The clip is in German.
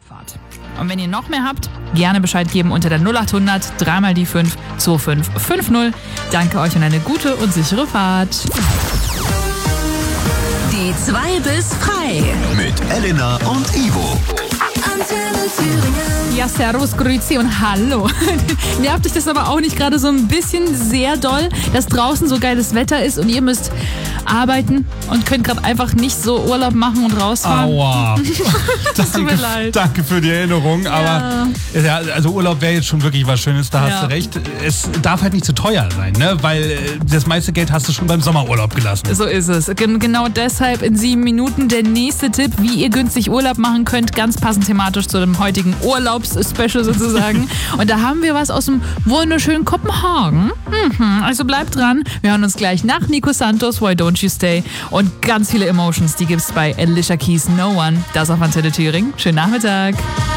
Fahrt. Und wenn ihr noch mehr habt, gerne Bescheid geben unter der 0800 3 die 5 2550. Danke euch und eine gute und sichere Fahrt. Die 2 bis frei. Mit Elena und Ivo. Antenne Thüringen. Ja, servus, grüezi und hallo. Nervt dich das aber auch nicht gerade so ein bisschen sehr doll, dass draußen so geiles Wetter ist und ihr müsst arbeiten und könnt gerade einfach nicht so Urlaub machen und rausfahren? Aua. Tut mir leid. Danke für die Erinnerung, aber ja, also Urlaub wäre jetzt schon wirklich was Schönes, da hast du recht. Es darf halt nicht zu teuer sein, ne? Weil das meiste Geld hast du schon beim Sommerurlaub gelassen. So ist es. Genau deshalb in 7 Minuten der nächste Tipp, wie ihr günstig Urlaub machen könnt, ganz passend thematisch zu dem heutigen Urlaubs-Special sozusagen. Und da haben wir was aus dem wunderschönen Kopenhagen. Also bleibt dran. Wir hören uns gleich nach Nico Santos, Why Don't You Stay? Und ganz viele Emotions, die gibt's bei Alicia Keys No One. Das auf Antenne Thüringen. Schönen Nachmittag.